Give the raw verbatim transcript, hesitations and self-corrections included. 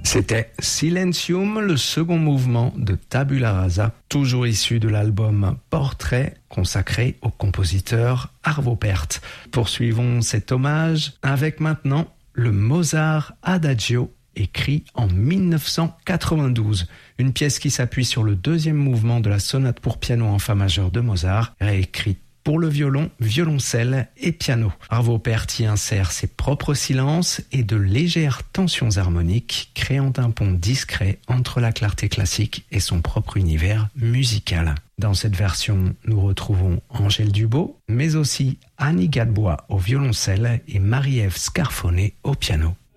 C'était Silentium, le second mouvement de Tabula Rasa, toujours issu de l'album Portrait, consacré au compositeur Arvo Pärt. Poursuivons cet hommage avec maintenant le Mozart Adagio, écrit en dix-neuf cent quatre-vingt-douze. Une pièce qui s'appuie sur le deuxième mouvement de la sonate pour piano en fa majeur de Mozart, réécrite pour le violon, violoncelle et piano. Arvo Pärt y insère ses propres silences et de légères tensions harmoniques, créant un pont discret entre la clarté classique et son propre univers musical. Dans cette version, nous retrouvons Angèle Dubos, mais aussi Annie Gadbois au violoncelle et Marie-Ève Scarfonet au piano.